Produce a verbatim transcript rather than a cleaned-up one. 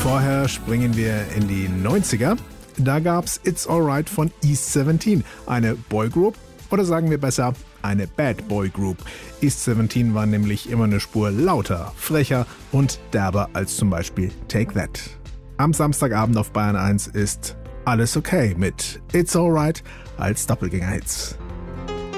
Vorher springen wir in die neunziger. Da gab's It's Alright von East seventeen, eine Boygroup oder sagen wir besser eine Bad Boy Group. East seventeen war nämlich immer eine Spur lauter, frecher und derber als zum Beispiel Take That. Am Samstagabend auf Bayern eins ist Alles okay mit It's Alright als Doppelgänger-Hits.